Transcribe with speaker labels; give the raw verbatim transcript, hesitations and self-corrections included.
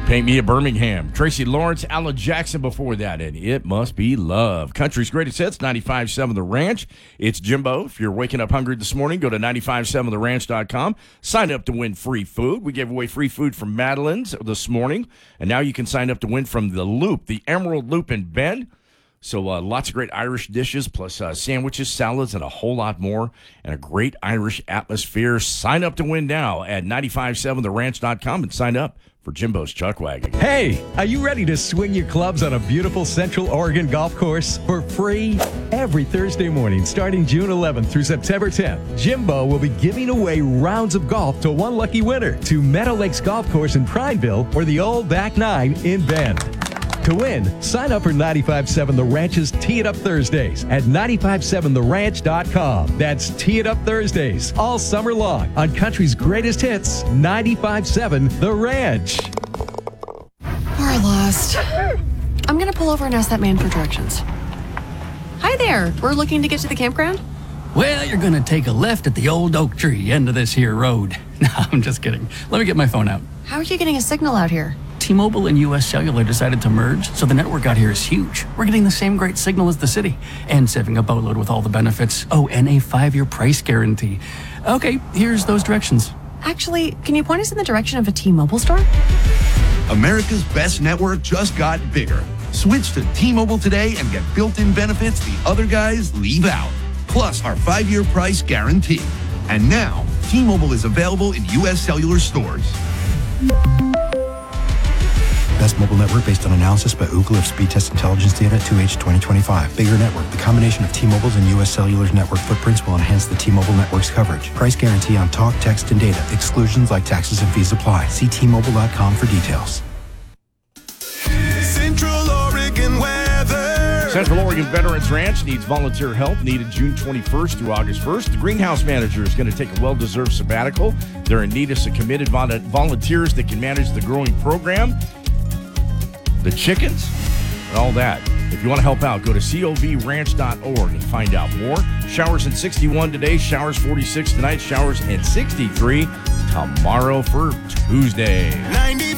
Speaker 1: Paint Me a Birmingham. Tracy Lawrence, Alan Jackson before that, and It Must Be Love. Country's Greatest Hits, ninety-five point seven The Ranch. It's Jimbo. If you're waking up hungry this morning, go to nine five seven the ranch dot com. Sign up to win free food. We gave away free food from Madeline's this morning, and now you can sign up to win from The Loop, the Emerald Loop in Bend. So uh, lots of great Irish dishes, plus uh, sandwiches, salads, and a whole lot more, and a great Irish atmosphere. Sign up to win now at nine five seven the ranch dot com and sign up for Jimbo's Chuck Wagon.
Speaker 2: Hey, are you ready to swing your clubs on a beautiful Central Oregon golf course for free? Every Thursday morning, starting June eleventh through September tenth, Jimbo will be giving away rounds of golf to one lucky winner to Meadow Lakes Golf Course in Prineville or the Old Back Nine in Bend. To win, sign up for ninety-five point seven The Ranch's Tee It Up Thursdays at nine five seven the ranch dot com. That's Tee It Up Thursdays all summer long on country's greatest hits, ninety-five point seven The Ranch.
Speaker 3: We're lost. I'm going to pull over and ask that man for directions. Hi there. We're looking to get to the campground.
Speaker 4: Well, you're going to take a left at the old oak tree end of this here road. No, I'm just kidding. Let me get my phone out.
Speaker 3: How are you getting a signal out here?
Speaker 4: T-Mobile and U S Cellular decided to merge, so the network out here is huge. We're getting the same great signal as the city, and saving a boatload with all the benefits. Oh, and a five-year price guarantee. Okay, here's those directions.
Speaker 3: Actually, can you point us in the direction of a T-Mobile store?
Speaker 5: America's best network just got bigger. Switch to T-Mobile today and get built-in benefits the other guys leave out. Plus our five-year price guarantee. And now, T-Mobile is available in U S Cellular stores.
Speaker 6: Best mobile network based on analysis by Ookla of speed test intelligence data two H twenty twenty-five. Bigger network. The combination of T-Mobile's and U S Cellular's network footprints will enhance the T-Mobile network's coverage. Price guarantee on talk, text, and data. Exclusions like taxes and fees apply. See T Mobile dot com for details.
Speaker 7: Central Oregon weather.
Speaker 1: Central Oregon Veterans Ranch needs volunteer help, needed June twenty-first through August first. The greenhouse manager is going to take a well-deserved sabbatical. They're in need of some committed volunteers that can manage the growing program, the chickens, and all that. If you want to help out, go to cov ranch dot org and find out more. Showers in sixty-one today, showers forty-six tonight, showers in sixty-three tomorrow for Tuesday.
Speaker 7: ninety